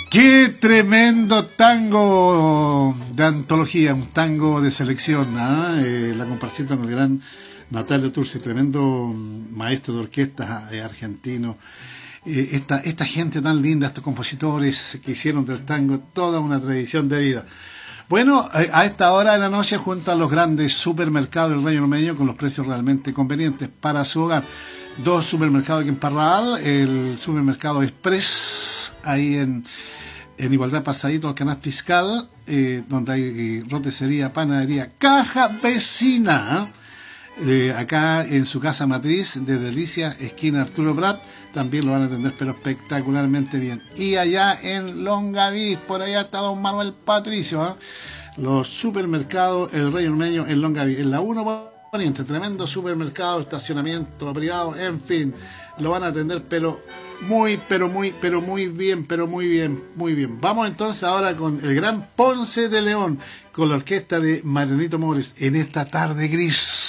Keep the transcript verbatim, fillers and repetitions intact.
Qué tremendo tango de antología, un tango de selección, ¿ah? eh, la compartí con el gran Natalio Turci, tremendo maestro de orquesta eh, argentino. Eh, esta, esta gente tan linda, estos compositores que hicieron del tango toda una tradición de vida. Bueno, a esta hora de la noche, junto a los grandes supermercados del Reino Medio con los precios realmente convenientes para su hogar. Dos supermercados aquí en Parral, el supermercado Express, ahí en, en Igualdad Pasadito al Canal Fiscal, eh, donde hay eh, roticería, panadería, caja vecina, eh, acá en su casa matriz de Delicia, esquina Arturo Prat, también lo van a atender pero espectacularmente bien. Y allá en Longaví, por allá está don Manuel Patricio, ¿eh? Los supermercados El Rey Medio en Longaví, en la uno Poniente, tremendo supermercado, estacionamiento privado, en fin, lo van a atender pero muy, pero muy, pero muy bien, pero muy bien, muy bien. Vamos entonces ahora con el gran Ponce de León, con la orquesta de Marianito Mores, en esta tarde gris.